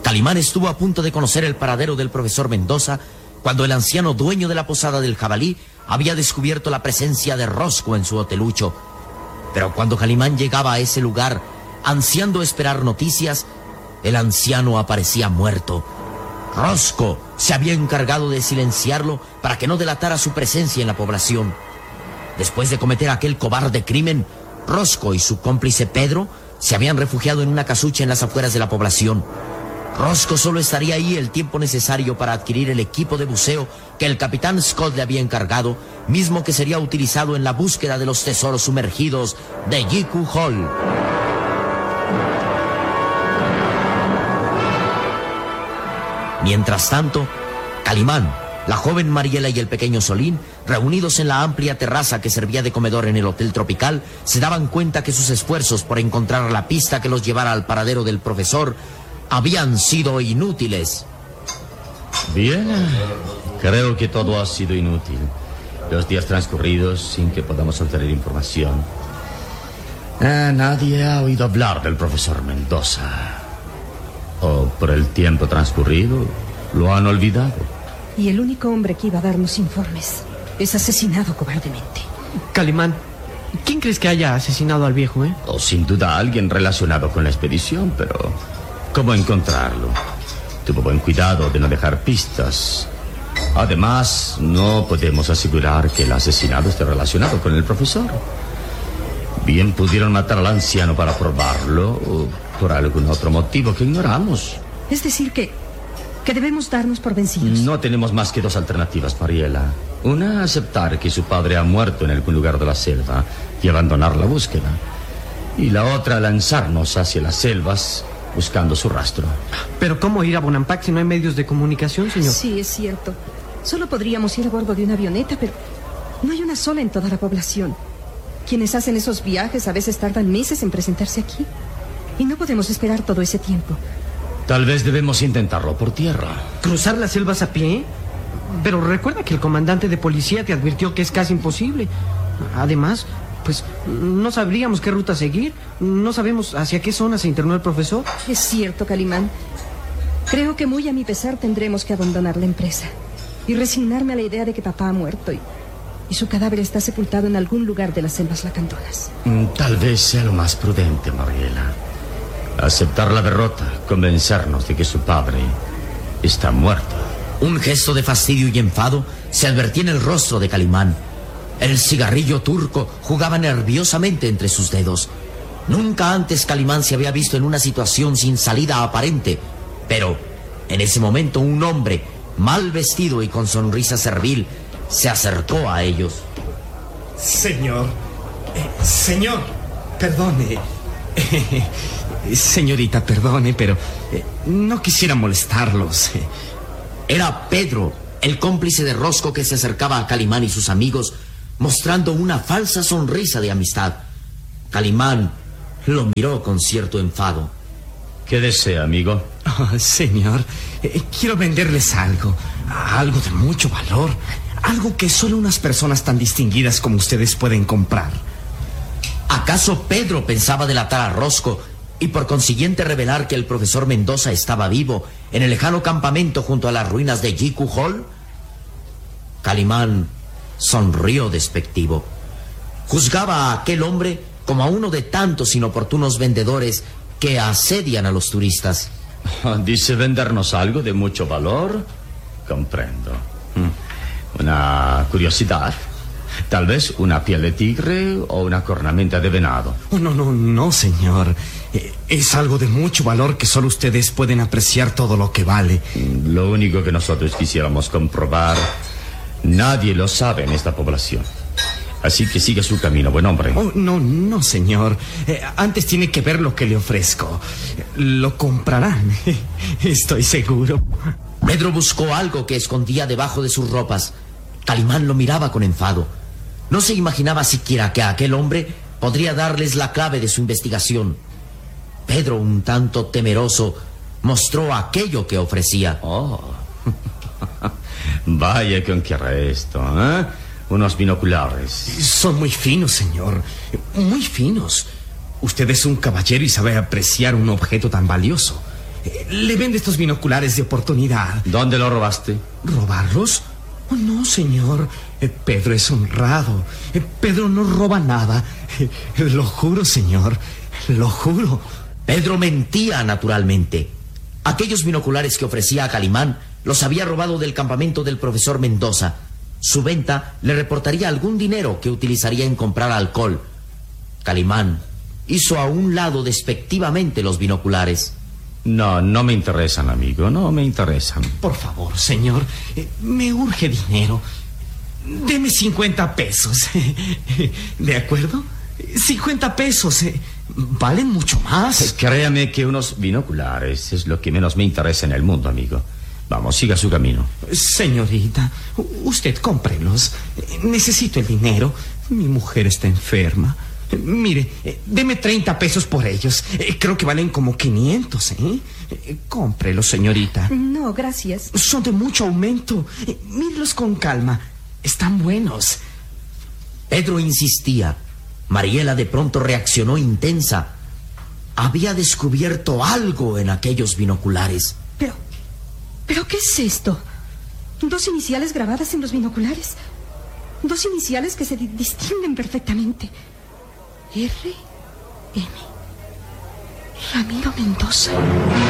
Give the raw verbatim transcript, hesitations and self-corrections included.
Calimán estuvo a punto de conocer el paradero del profesor Mendoza cuando el anciano dueño de la posada del Jabalí había descubierto la presencia de Rosco en su hotelucho. Pero cuando Calimán llegaba a ese lugar, ansiando esperar noticias, el anciano aparecía muerto. Rosco se había encargado de silenciarlo para que no delatara su presencia en la población. Después de cometer aquel cobarde crimen, Rosco y su cómplice Pedro se habían refugiado en una casucha en las afueras de la población. Rosco solo estaría ahí el tiempo necesario para adquirir el equipo de buceo que el capitán Scott le había encargado, mismo que sería utilizado en la búsqueda de los tesoros sumergidos de Jekyll Hall. Mientras tanto, Calimán, la joven Mariela y el pequeño Solín, reunidos en la amplia terraza que servía de comedor en el Hotel Tropical, se daban cuenta que sus esfuerzos por encontrar la pista que los llevara al paradero del profesor habían sido inútiles. Bien, creo que todo ha sido inútil. Los días transcurridos sin que podamos obtener información. Ah, nadie ha oído hablar del profesor Mendoza. O por el tiempo transcurrido, lo han olvidado. Y el único hombre que iba a darnos informes es asesinado cobardemente. Calimán, ¿quién crees que haya asesinado al viejo, eh? O sin duda alguien relacionado con la expedición, pero ¿cómo encontrarlo? Tuvo buen cuidado de no dejar pistas. Además, no podemos asegurar que el asesinado esté relacionado con el profesor. Bien pudieron matar al anciano para probarlo, o por algún otro motivo que ignoramos. Es decir que, que debemos darnos por vencidos. No tenemos más que dos alternativas, Mariela. Una, aceptar que su padre ha muerto en algún lugar de la selva y abandonar la búsqueda. Y la otra, lanzarnos hacia las selvas buscando su rastro. ¿Pero cómo ir a Bonampak si no hay medios de comunicación, señor? Sí, es cierto. Solo podríamos ir a bordo de una avioneta, pero no hay una sola en toda la población. Quienes hacen esos viajes a veces tardan meses en presentarse aquí. Y no podemos esperar todo ese tiempo. Tal vez debemos intentarlo por tierra. ¿Cruzar las selvas a pie? Pero recuerda que el comandante de policía te advirtió que es casi imposible. Además, pues no sabríamos qué ruta seguir. No sabemos hacia qué zona se internó el profesor. Es cierto, Calimán. Creo que muy a mi pesar tendremos que abandonar la empresa y resignarme a la idea de que papá ha muerto y, y su cadáver está sepultado en algún lugar de las selvas lacandonas. Tal vez sea lo más prudente, Mariela. Aceptar la derrota, convencernos de que su padre está muerto. Un gesto de fastidio y enfado se advertía en el rostro de Calimán. El cigarrillo turco jugaba nerviosamente entre sus dedos. Nunca antes Calimán se había visto en una situación sin salida aparente. Pero en ese momento un hombre, mal vestido y con sonrisa servil, se acercó a ellos. Señor, eh, señor, perdone. Eh, señorita, perdone, pero eh, no quisiera molestarlos. Era Pedro, el cómplice de Rosco, que se acercaba a Calimán y sus amigos, mostrando una falsa sonrisa de amistad. Calimán lo miró con cierto enfado. ¿Qué desea, amigo? Oh, señor, eh, quiero venderles algo, algo de mucho valor, algo que solo unas personas tan distinguidas como ustedes pueden comprar. ¿Acaso Pedro pensaba delatar a Rosco y por consiguiente revelar que el profesor Mendoza estaba vivo en el lejano campamento junto a las ruinas de Jekyll Hall? Calimán sonrió despectivo. Juzgaba a aquel hombre como a uno de tantos inoportunos vendedores que asedian a los turistas. ¿Dice vendernos algo de mucho valor? Comprendo. Una curiosidad. Tal vez una piel de tigre o una cornamenta de venado. Oh, no, no, no, señor. Eh, es algo de mucho valor que solo ustedes pueden apreciar todo lo que vale. Lo único que nosotros quisiéramos comprobar, nadie lo sabe en esta población. Así que sigue su camino, buen hombre. Oh, no, no, señor. Eh, antes tiene que ver lo que le ofrezco. Lo comprarán, estoy seguro. Pedro buscó algo que escondía debajo de sus ropas. Calimán lo miraba con enfado. No se imaginaba siquiera que aquel hombre podría darles la clave de su investigación. Pedro, un tanto temeroso, mostró aquello que ofrecía. Oh. Vaya con qué era esto, ¿eh? Unos binoculares. Son muy finos, señor. Muy finos. Usted es un caballero y sabe apreciar un objeto tan valioso. Eh, Le vende estos binoculares de oportunidad. ¿Dónde lo robaste? ¿Robarlos? Oh, no, señor. Eh, Pedro es honrado. Eh, Pedro no roba nada. Eh, Lo juro, señor. Lo juro. Pedro mentía naturalmente. Aquellos binoculares que ofrecía a Calimán los había robado del campamento del profesor Mendoza. Su venta le reportaría algún dinero que utilizaría en comprar alcohol. Calimán hizo a un lado despectivamente los binoculares. No, no me interesan, amigo, no me interesan. Por favor, señor. eh, Me urge dinero. Deme cincuenta pesos. ¿De acuerdo? cincuenta pesos. eh, Valen mucho más. Créame que unos binoculares es lo que menos me interesa en el mundo, amigo. Vamos, siga su camino. Señorita, u- usted cómprelos. Eh, Necesito el dinero. Mi mujer está enferma. Eh, Mire, eh, deme treinta pesos por ellos. Eh, Creo que valen como quinientos, ¿eh? Eh, Cómprelos, señorita. No, gracias. Son de mucho aumento. Eh, Mírelos con calma. Están buenos. Pedro insistía. Mariela de pronto reaccionó intensa. Había descubierto algo en aquellos binoculares. Pero, ¿pero qué es esto? Dos iniciales grabadas en los binoculares. Dos iniciales que se di- distinguen perfectamente. R. M. Ramiro Mendoza.